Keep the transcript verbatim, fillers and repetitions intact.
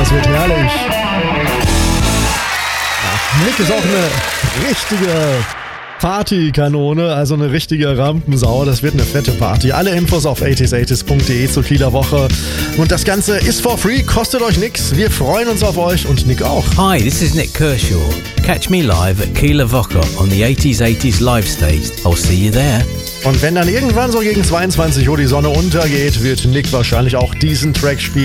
das wird herrlich. Ja, Nick ist auch eine richtige Partykanone, also eine richtige Rampensau. Das wird eine fette Party. Alle Infos auf achtziger achtzig punkt de zur Kieler Woche. Und das Ganze ist for free, kostet euch nichts. Wir freuen uns auf euch und Nick auch. Hi, this is Nick Kershaw. Catch me live at Kieler Woche on the eighties eighties live stage. I'll see you there. Und wenn dann irgendwann so gegen zweiundzwanzig Uhr die Sonne untergeht, wird Nick wahrscheinlich auch diesen Track spielen.